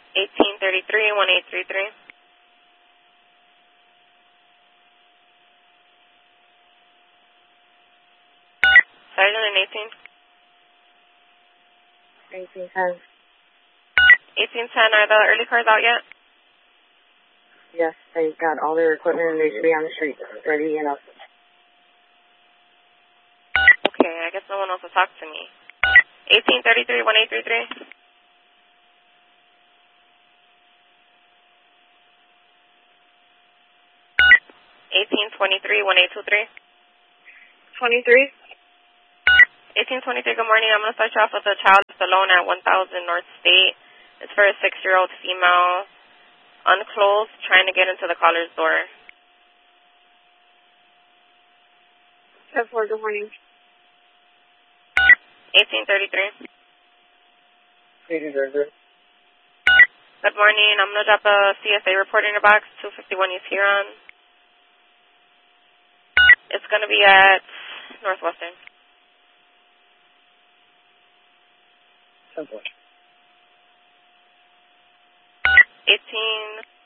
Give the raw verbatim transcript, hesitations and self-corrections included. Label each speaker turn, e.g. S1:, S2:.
S1: eighteen thirty-three, one eight three three. Sergeant and eighteen.
S2: eighteen ten.
S1: eighteen ten, are the early cars out yet?
S2: Yes, they got all their equipment and they should be on the street, ready enough.
S1: Okay, I guess no one wants to talk to me. eighteen thirty-three, one eight three three. eighteen twenty-three, one eight two three.
S2: twenty-three?
S1: eighteen twenty-three, good morning. I'm going to start you off with a child alone at one thousand North State. It's for a six-year-old female, unclosed, trying to get into the caller's door.
S2: ten four, good morning.
S1: eighteen thirty-three.
S2: eighteen thirty-three.
S1: Good morning. I'm going to drop a C S A report in your box, two fifty-one East Huron. It's going to be at Northwestern.
S2: ten four.
S1: eighteen